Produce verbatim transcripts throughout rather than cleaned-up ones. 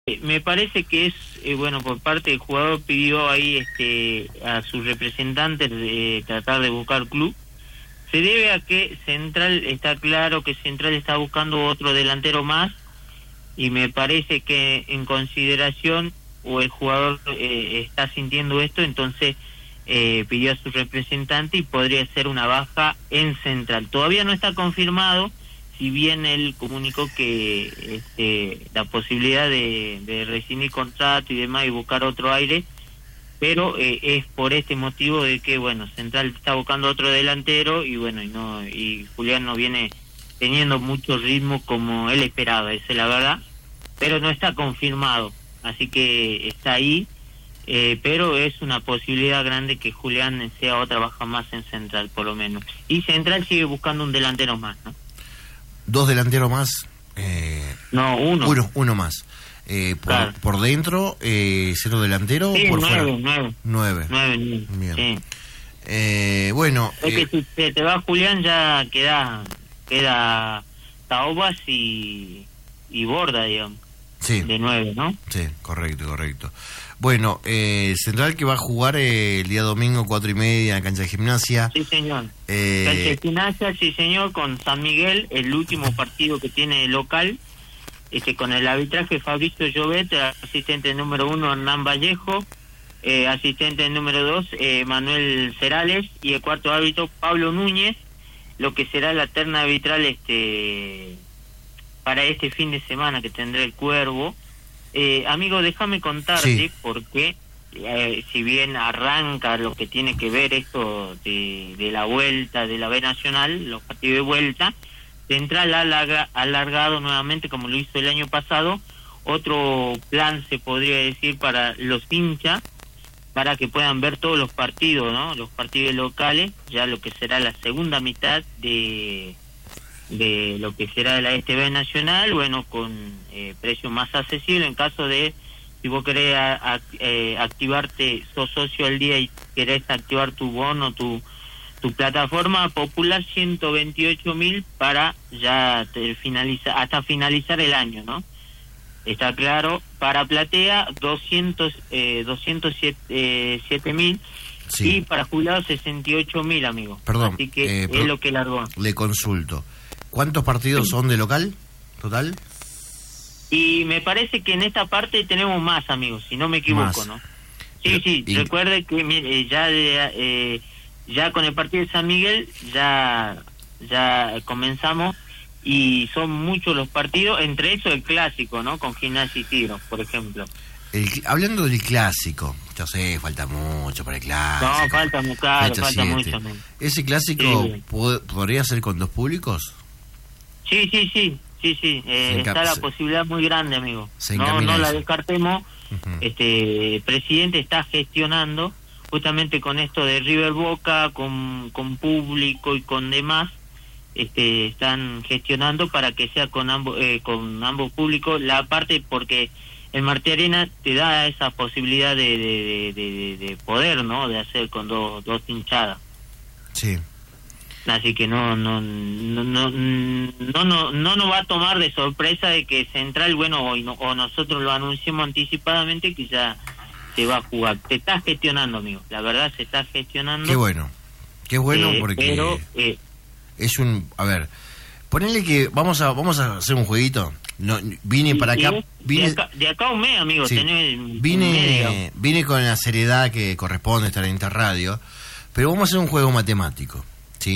Me parece que es, eh, bueno, por parte del jugador pidió ahí este a sus representantes de tratar de buscar club. Se debe a que Central, está claro que Central está buscando otro delantero más, y me parece que en consideración, o el jugador eh, está sintiendo esto, entonces eh, pidió a su representante y podría ser una baja en Central. Todavía no está confirmado, si bien él comunicó que este, la posibilidad de, de rescindir contrato y demás y buscar otro aire, pero eh, es por este motivo de que, bueno, Central está buscando otro delantero y bueno, y no y Julián no viene teniendo mucho ritmo como él esperaba, esa es la verdad, pero no está confirmado, así que está ahí, eh, pero es una posibilidad grande que Julián sea otra baja más en Central, por lo menos. Y Central sigue buscando un delantero más, ¿no? Dos delanteros más. Eh, no, uno. Uno, uno más. Eh, por, claro. por dentro, eh, cero delantero. Sí, por nueve, fuera. nueve. Nueve. Nueve, nueve. Bien. Sí. Eh, bueno. Es eh, que si se te va Julián ya queda, queda Taobas y, y Borda, digamos. Sí. De nueve, ¿no? Sí, correcto, correcto. Bueno, eh, Central que va a jugar eh, el día domingo, cuatro y media, en cancha de Gimnasia. Sí, señor. Eh... Cancha de Gimnasia, sí, señor, con San Miguel, el último partido que tiene local, este con el arbitraje Fabricio Llobet, asistente número uno Hernán Vallejo, eh, asistente número dos eh, Manuel Cerales, y el cuarto árbitro Pablo Núñez, lo que será la terna arbitral este para este fin de semana que tendrá el Cuervo. Eh, amigo, déjame contarte, sí. porque eh, si bien arranca lo que tiene que ver esto de, de la vuelta de la B Nacional, los partidos de vuelta, Central ha alarga, alargado nuevamente, como lo hizo el año pasado, otro plan, se podría decir, para los hinchas, para que puedan ver todos los partidos, ¿no? Los partidos locales, ya lo que será la segunda mitad de... de lo que será la este B Nacional, bueno, con eh, precio más accesible, en caso de, si vos querés a, a, eh, activarte, sos socio al día y querés activar tu bono, tu tu plataforma popular, ciento veintiocho mil para ya te finaliza, hasta finalizar el año, ¿no? Está claro. Para Platea, doscientos, eh, doscientos siete mil, sí. Y para jubilados, sesenta y ocho mil, amigos. Perdón. Así que eh, es pero, lo que largó. Le consulto. ¿Cuántos partidos son de local total? Y me parece que en esta parte tenemos más, amigos, si no me equivoco, más. ¿no? Sí, Pero, sí, y... recuerde que mire, ya eh, ya con el partido de San Miguel ya ya comenzamos y son muchos los partidos, entre esos el clásico, ¿no? Con Gimnasia y Tigre, por ejemplo. El, hablando del clásico, yo sé, falta mucho para el clásico. No, falta, muy claro, falta mucho. Man. ¿Ese clásico sí. pod- podría ser con dos públicos? Sí, sí, sí, sí, sí. Eh, está la posibilidad muy grande, amigo. No, no la descartemos. Uh-huh. Este, el presidente está gestionando justamente con esto de River Boca, con, con público y con demás. Este, están gestionando para que sea con ambos, eh, con ambos públicos. La parte porque el Martí Arena te da esa posibilidad de, de, de, de, de poder, ¿no? De hacer con dos, dos hinchadas. Sí. Así que no no no no no no no nos va a tomar de sorpresa de que Central, bueno, o, no, o nosotros lo anunciemos anticipadamente que ya se va a jugar. Se está gestionando, amigo. La verdad se está gestionando. Qué bueno. Qué bueno eh, porque pero, eh, es un, a ver, ponele que vamos a vamos a hacer un jueguito. No, vine para acá, vine, de acá, de acá a un mes, amigo. Sí, tenés vine vine con la seriedad que corresponde estar en Interradio, pero vamos a hacer un juego matemático. ¿Sí?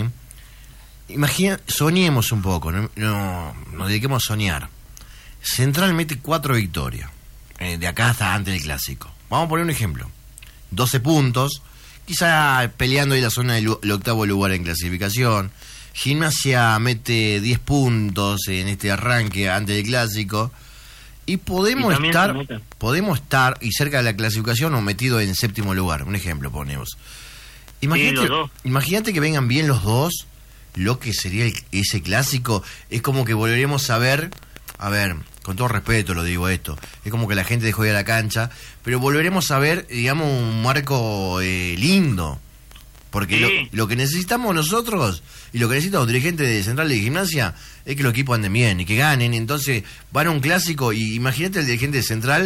Imagina, soñemos un poco, no, no nos dediquemos a soñar. Central mete cuatro victorias, eh, de acá hasta antes del clásico. Vamos a poner un ejemplo: doce puntos, quizá peleando ahí la zona del el octavo lugar en clasificación. Gimnasia mete diez puntos en este arranque antes del clásico. Y podemos y estar, podemos estar y cerca de la clasificación o metido en séptimo lugar. Un ejemplo ponemos. Imagínate, sí, imagínate que vengan bien los dos, lo que sería el, ese clásico. Es como que volveremos a ver, a ver, con todo respeto lo digo esto, es como que la gente dejó de ir a la cancha, pero volveremos a ver, digamos, un marco eh, lindo, Porque Sí. lo, lo que necesitamos nosotros y lo que necesitan los dirigentes de Central y de Gimnasia es que los equipos anden bien y que ganen. Entonces van a un clásico y imagínate el dirigente de Central